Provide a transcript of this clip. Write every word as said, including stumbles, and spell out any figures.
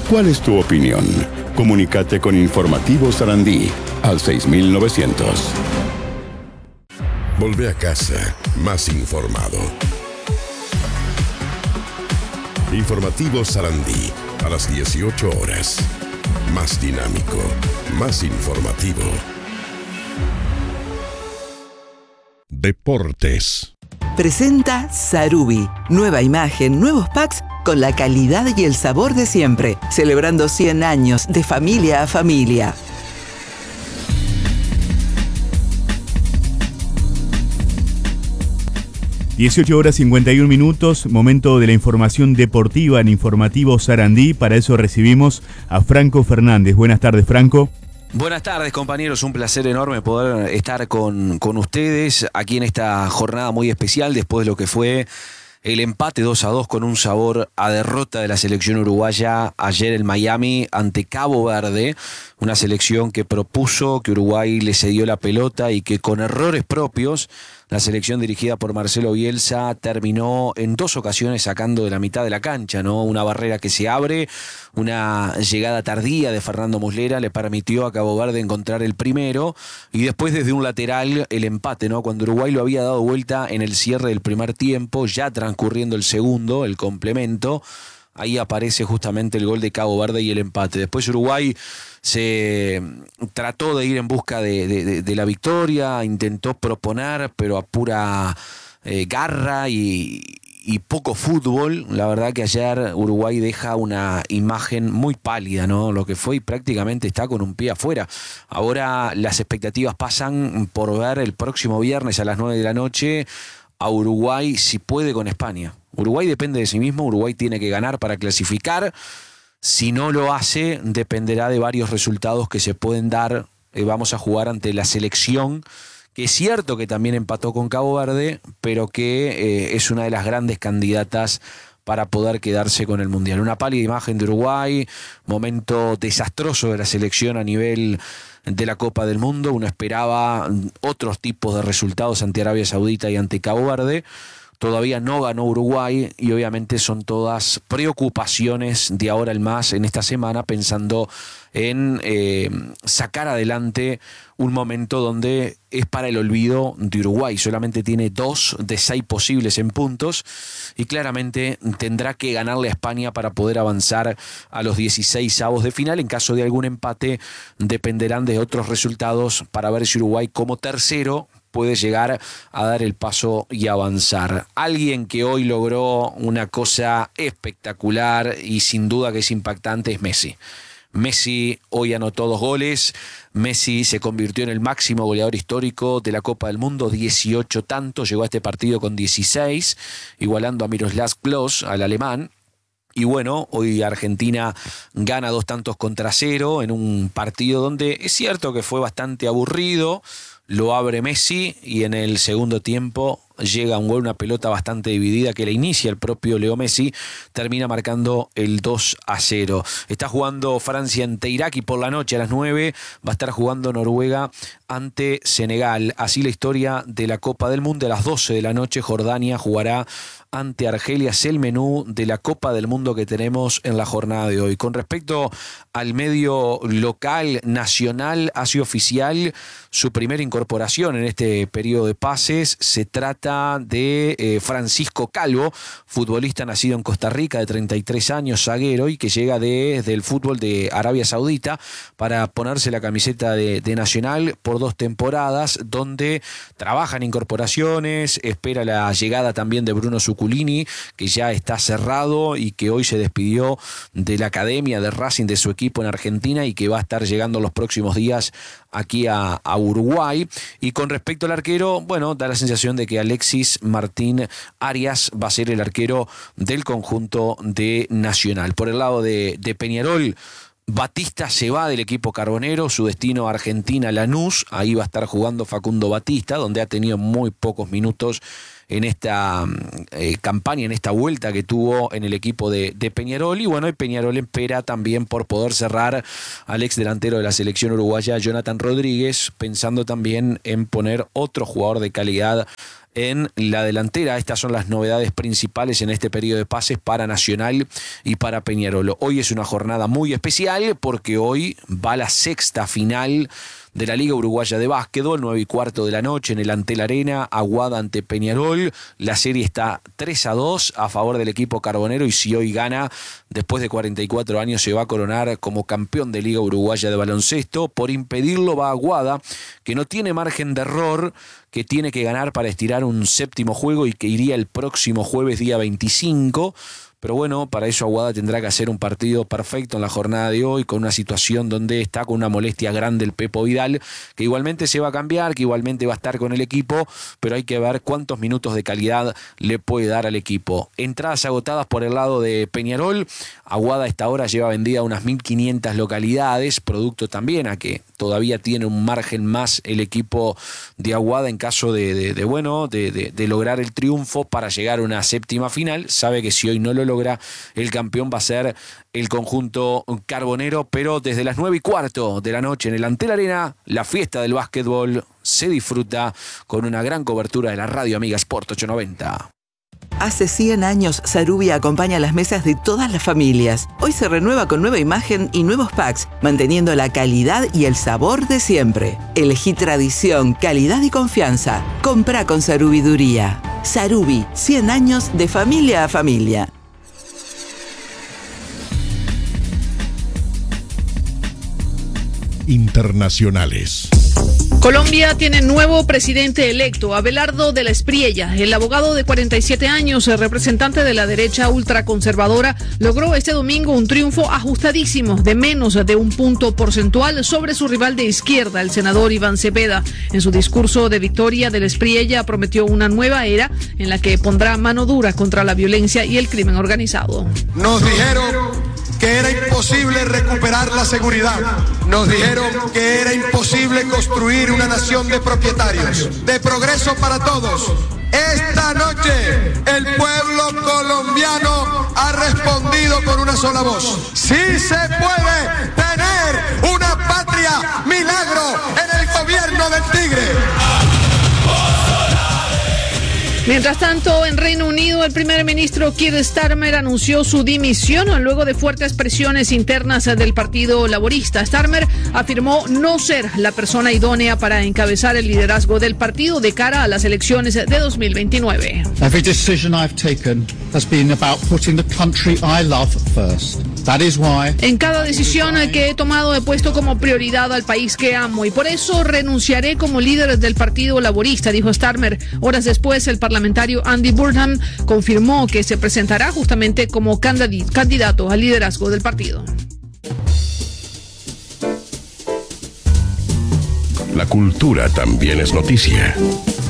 ¿Cuál es tu opinión? Comunícate con Informativo Sarandí al seis mil novecientos. Volvé a casa más informado. Informativo Sarandí a las dieciocho horas. Más dinámico, más informativo. Deportes. Presenta Sarubi. Nueva imagen, nuevos packs con la calidad y el sabor de siempre. Celebrando cien años de familia a familia. dieciocho horas cincuenta y un minutos, momento de la información deportiva en Informativo Sarandí. Para eso recibimos a Franco Fernández. Buenas tardes, Franco. Buenas tardes, compañeros. Un placer enorme poder estar con, con ustedes aquí en esta jornada muy especial después de lo que fue el empate dos a dos con un sabor a derrota de la selección uruguaya ayer en Miami ante Cabo Verde. Una selección que propuso, que Uruguay le cedió la pelota y que con errores propios la selección dirigida por Marcelo Bielsa terminó en dos ocasiones sacando de la mitad de la cancha, ¿no? Una barrera que se abre, una llegada tardía de Fernando Muslera le permitió a Cabo Verde encontrar el primero y después desde un lateral el empate, ¿no? Cuando Uruguay lo había dado vuelta en el cierre del primer tiempo, ya transcurriendo el segundo, el complemento, ahí aparece justamente el gol de Cabo Verde y el empate. Después Uruguay se trató de ir en busca de, de, de la victoria, intentó proponer, pero a pura eh, garra y, y poco fútbol. La verdad que ayer Uruguay deja una imagen muy pálida, ¿no? Lo que fue y prácticamente está con un pie afuera. Ahora las expectativas pasan por ver el próximo viernes a las nueve de la noche a Uruguay si puede con España. Uruguay depende de sí mismo, Uruguay tiene que ganar para clasificar. Si no lo hace, dependerá de varios resultados que se pueden dar. Eh, vamos a jugar ante la selección, que es cierto que también empató con Cabo Verde, pero que eh, es una de las grandes candidatas para poder quedarse con el Mundial. Una pálida imagen de Uruguay, momento desastroso de la selección a nivel de la Copa del Mundo. Uno esperaba otros tipos de resultados ante Arabia Saudita y ante Cabo Verde. Todavía no ganó Uruguay y obviamente son todas preocupaciones de ahora en más en esta semana, pensando en eh, sacar adelante un momento donde es para el olvido de Uruguay. Solamente tiene dos de seis posibles en puntos y claramente tendrá que ganarle a España para poder avanzar a los dieciséis avos de final. En caso de algún empate dependerán de otros resultados para ver si Uruguay como tercero puede llegar a dar el paso y avanzar. Alguien que hoy logró una cosa espectacular y sin duda que es impactante es Messi. Messi hoy anotó dos goles. Messi se convirtió en el máximo goleador histórico de la Copa del Mundo, dieciocho tantos, llegó a este partido con dieciséis, igualando a Miroslav Klose, al alemán. Y bueno, hoy Argentina gana dos tantos contra cero en un partido donde es cierto que fue bastante aburrido. Lo abre Messi y en el segundo tiempo llega un gol, una pelota bastante dividida que la inicia el propio Leo Messi, termina marcando el dos a cero. Está jugando Francia ante Irak y por la noche a las nueve va a estar jugando Noruega ante Senegal. Así la historia de la Copa del Mundo. A las doce de la noche Jordania jugará ante Argelia. Es el menú de la Copa del Mundo que tenemos en la jornada de hoy. Con respecto al medio local, nacional, hace oficial su primera incorporación en este periodo de pases. Se trata de eh, Francisco Calvo, futbolista nacido en Costa Rica de treinta y tres años, zaguero, y que llega desde el fútbol de Arabia Saudita para ponerse la camiseta de, de Nacional por dos temporadas, donde trabaja en incorporaciones, espera la llegada también de Bruno Zuculini, que ya está cerrado y que hoy se despidió de la academia de Racing de su equipo en Argentina y que va a estar llegando los próximos días aquí a, a Uruguay. Y con respecto al arquero, bueno, da la sensación de que Alexis Martín Arias va a ser el arquero del conjunto de Nacional. Por el lado de, de Peñarol, Batista se va del equipo carbonero, su destino Argentina, Lanús. Ahí va a estar jugando Facundo Batista, donde ha tenido muy pocos minutos en esta eh, campaña, en esta vuelta que tuvo en el equipo de, de Peñarol. Y bueno, el Peñarol espera también por poder cerrar al ex delantero de la selección uruguaya, Jonathan Rodríguez, pensando también en poner otro jugador de calidad en la delantera. Estas son las novedades principales en este periodo de pases para Nacional y para Peñarol. Hoy es una jornada muy especial porque hoy va la sexta final de la Liga Uruguaya de Básquetbol, nueve y cuarto de la noche en el Antel Arena, Aguada ante Peñarol. La serie está tres a dos a favor del equipo carbonero y si hoy gana, después de cuarenta y cuatro años se va a coronar como campeón de Liga Uruguaya de Baloncesto. Por impedirlo va Aguada, que no tiene margen de error, que tiene que ganar para estirar un séptimo juego y que iría el próximo jueves día veinticinco. Pero bueno, para eso Aguada tendrá que hacer un partido perfecto en la jornada de hoy, con una situación donde está con una molestia grande el Pepo Vidal, que igualmente se va a cambiar, que igualmente va a estar con el equipo, pero hay que ver cuántos minutos de calidad le puede dar al equipo. Entradas agotadas por el lado de Peñarol. Aguada a esta hora lleva vendida unas mil quinientas localidades, producto también a que todavía tiene un margen más el equipo de Aguada en caso de, de, de bueno, de, de, de lograr el triunfo para llegar a una séptima final. Sabe que si hoy no lo logra, el campeón va a ser el conjunto carbonero, pero desde las nueve y cuarto de la noche en el Antel Arena, la fiesta del básquetbol se disfruta con una gran cobertura de la Radio Amiga Sport ochocientos noventa. Hace cien años, Sarubi acompaña las mesas de todas las familias. Hoy se renueva con nueva imagen y nuevos packs, manteniendo la calidad y el sabor de siempre. Elegí tradición, calidad y confianza. Comprá con Sarubiduría. Sarubi, cien años de familia a familia. Internacionales. Colombia tiene nuevo presidente electo, Abelardo de la Espriella. El abogado de cuarenta y siete años, representante de la derecha ultraconservadora, logró este domingo un triunfo ajustadísimo de menos de un punto porcentual sobre su rival de izquierda, el senador Iván Cepeda. En su discurso de victoria, de la Espriella prometió una nueva era en la que pondrá mano dura contra la violencia y el crimen organizado. Nos dijeron que era imposible recuperar la seguridad. Nos dijeron que era imposible construir una nación de propietarios, de progreso para todos. Esta noche el pueblo colombiano ha respondido con una sola voz. Sí se puede tener una patria milagro en el gobierno del Tigre. Mientras tanto, en Reino Unido, el primer ministro Keir Starmer anunció su dimisión luego de fuertes presiones internas del Partido Laborista. Starmer afirmó no ser la persona idónea para encabezar el liderazgo del partido de cara a las elecciones de dos mil veintinueve. Every decision I've taken has been about putting the country I love first. That is why. En cada decisión que he tomado he puesto como prioridad al país que amo y por eso renunciaré como líder del Partido Laborista, dijo Starmer. Horas después, el parlamentario Andy Burnham confirmó que se presentará justamente como candidato al liderazgo del partido. La cultura también es noticia.